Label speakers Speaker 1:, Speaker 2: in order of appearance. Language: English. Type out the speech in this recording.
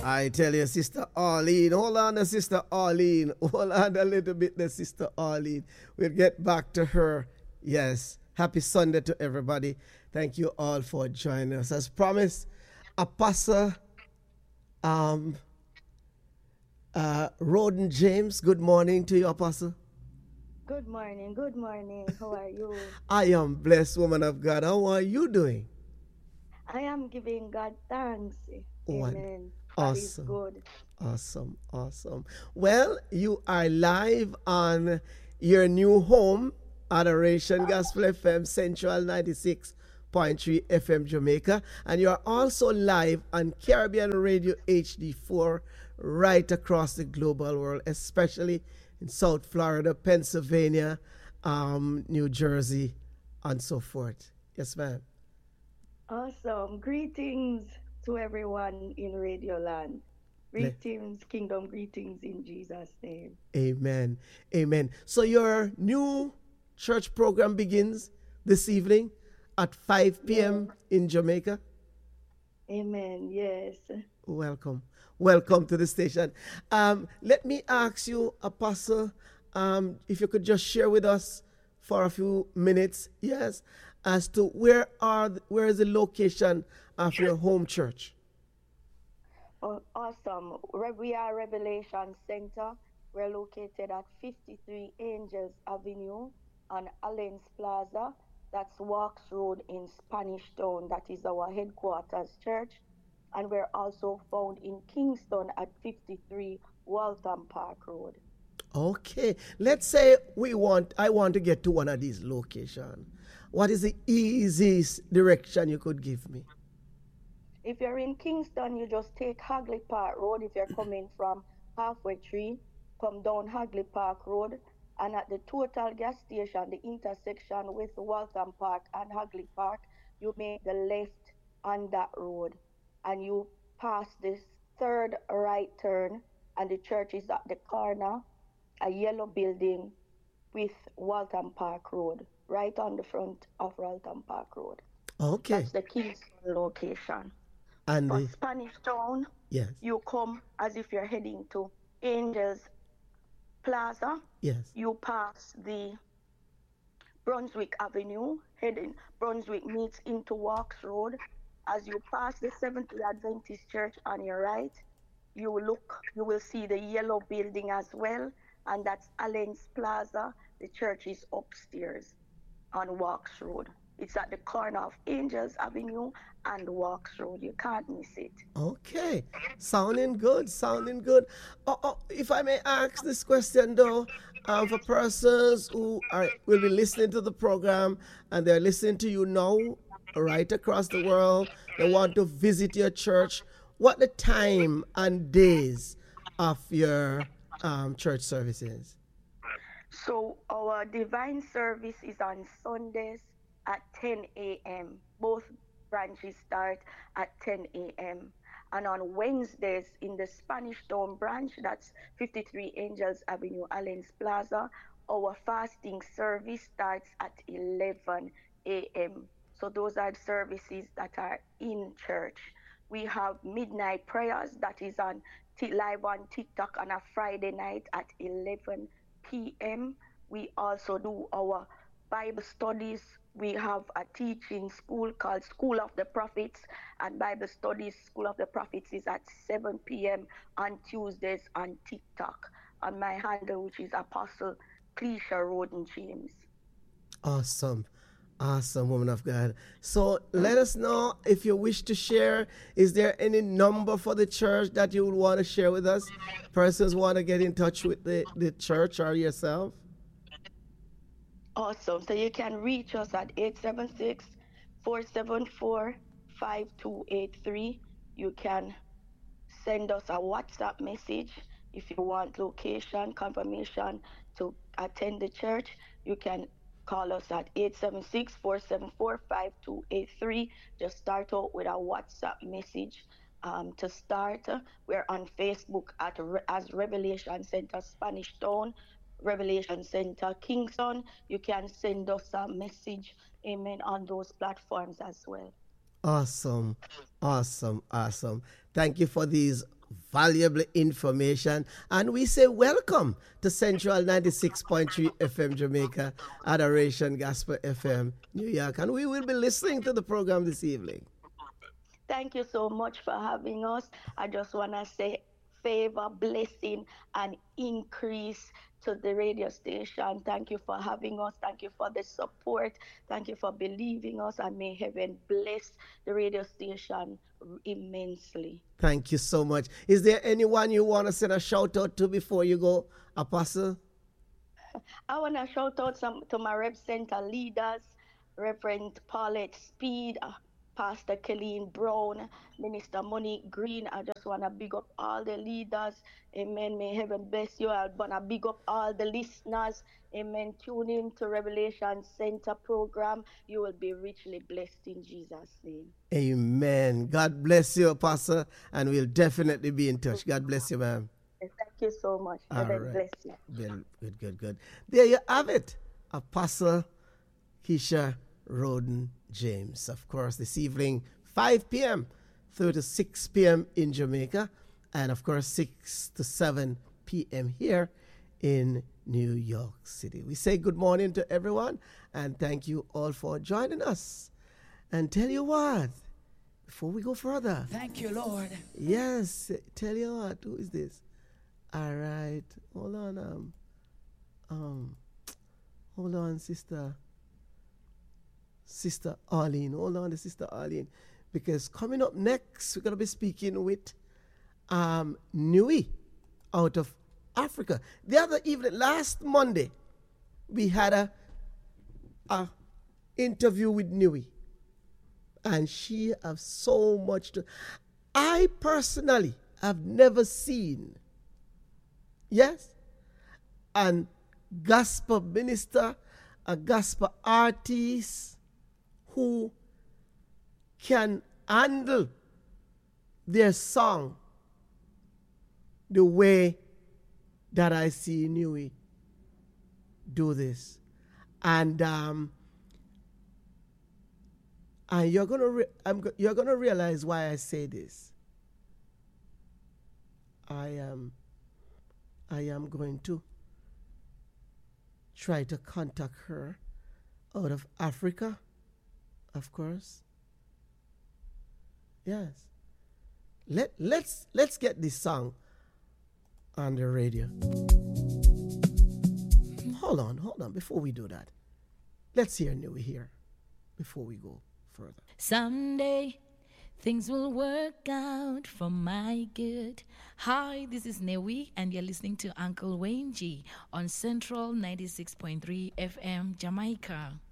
Speaker 1: I tell you, Sister Arlene, hold on, Sister Arlene. Hold on a little bit, Sister Arlene. We'll get back to her. Yes. Happy Sunday to everybody. Thank you all for joining us. As promised, Apostle Roden James, good morning to you, Apostle.
Speaker 2: Good morning. Good morning. How are you?
Speaker 1: I am blessed, woman of God. How are you doing?
Speaker 2: I am giving God thanks. Amen. God is
Speaker 1: Awesome.
Speaker 2: good.
Speaker 1: Awesome. Awesome. Well, you are live on your new home, Adoration Gospel FM Central 96.3 FM Jamaica. And you are also live on Caribbean Radio HD4 right across the global world, especially in South Florida, Pennsylvania, New Jersey, and so forth. Yes, ma'am.
Speaker 2: Awesome. Greetings to everyone in Radio Land. Greetings, kingdom greetings in Jesus' name.
Speaker 1: Amen. Amen. So your new church program begins this evening at 5 p.m. in Jamaica.
Speaker 2: Amen. Yes.
Speaker 1: Welcome. Welcome to the station. Let me ask you, Apostle, if you could just share with us for a few minutes, yes, as to where is the location of your home church?
Speaker 2: Oh, awesome. We are Revelation Center. We're located at 53 Angels Avenue on Allen's Plaza. That's Walks Road in Spanish Town. That is our headquarters church. And we're also found in Kingston at 53 Waltham Park Road.
Speaker 1: Okay. Let's say I want to get to one of these locations. What is the easiest direction you could give me?
Speaker 2: If you're in Kingston, you just take Hagley Park Road. If you're coming from Halfway Tree, come down Hagley Park Road. And at the Total gas station, the intersection with Waltham Park and Hagley Park, you make the left on that road. And you pass this third right turn, and the church is at the corner, a yellow building with Waltham Park Road, right on the front of Waltham Park Road.
Speaker 1: Okay.
Speaker 2: That's the Kingston location.
Speaker 1: And
Speaker 2: for Spanish Town,
Speaker 1: yes,
Speaker 2: you come as if you're heading to Angels Plaza.
Speaker 1: Yes.
Speaker 2: You pass the Brunswick Avenue, heading Brunswick meets into Walks Road. As you pass the Seventh-day Adventist Church on your right, you will see the yellow building as well, and that's Allen's Plaza. The church is upstairs on Walks Road. It's at the corner of Angels Avenue and Walks Road. You can't miss it.
Speaker 1: Okay. Sounding good. If I may ask this question, though, for persons who will be listening to the program and they're listening to you now right across the world, they want to visit your church, what the time and days of your church services?
Speaker 2: So our divine service is on Sundays at 10 a.m. Both branches start at 10 a.m. And on Wednesdays in the Spanish Town branch, that's 53 Angels Avenue, Allen's Plaza, our fasting service starts at 11 a.m. So those are services that are in church. We have midnight prayers that is on live on TikTok on a Friday night at 11 p.m. We also do our Bible studies. We have a teaching school called School of the Prophets, and Bible Studies School of the Prophets is at 7 p.m. on Tuesdays on TikTok. On my handle, which is Apostle Cleisha Roden James.
Speaker 1: Awesome, woman of God. So let us know if you wish to share. Is there any number for the church that you would want to share with us? Persons want to get in touch with the church or yourself?
Speaker 2: Awesome. So you can reach us at 876-474-5283. You can send us a WhatsApp message if you want location confirmation to attend the church. You can call us at 876-474-5283. Just start out with a WhatsApp message. To start, we're on Facebook as Revelation Center Spanish Town, Revelation Center Kingston. You can send us a message, amen, on those platforms as well.
Speaker 1: Awesome. Thank you for these valuable information. And we say welcome to Central 96.3 FM Jamaica, Adoration Gospel FM New York. And we will be listening to the program this evening.
Speaker 2: Thank you so much for having us. I just want to say favor, blessing, and increase to the radio station. Thank you for having us. Thank you for the support. Thank you for believing us. And may heaven bless the radio station immensely.
Speaker 1: Thank you so much. Is there anyone you want to send a shout out to before you go, Apostle?
Speaker 2: I want to shout out to my Rep Center leaders, Reverend Paulette Speed, Pastor Kelleen Brown, Minister Monique Green. I just want to big up all the leaders. Amen. May heaven bless you. I want to big up all the listeners. Amen. Tune in to Revelation Center program. You will be richly blessed in Jesus' name.
Speaker 1: Amen. God bless you, Apostle, and we'll definitely be in touch. God bless you, ma'am.
Speaker 2: Thank you so much. Heaven bless you.
Speaker 1: Good. There you have it. Apostle Keisha Roden James. Of course, this evening, 5 p.m. through to 6 p.m. in Jamaica, and of course, 6 to 7 p.m. here in New York City. We say good morning to everyone, and thank you all for joining us. And tell you what, before we go further.
Speaker 3: Thank you, Lord.
Speaker 1: Yes, tell you what, who is this? All right, hold on, Sister Arlene. Hold on, Sister Arlene. Because coming up next, we're going to be speaking with Nui out of Africa. The other evening, last Monday, we had a interview with Nui. And she has so much to... I personally have never seen, yes, an gospel minister, a gospel artist who can handle their song the way that I see Nui do this. And you're gonna realize why I say this. I am going to try to contact her out of Africa, of course. Yes. Let's get this song on the radio. Hold on. Before we do that, let's hear Nui here before we go further.
Speaker 4: Someday things will work out for my good. Hi, this is Nui, and you're listening to Uncle Wayne G on Central 96.3 FM Jamaica.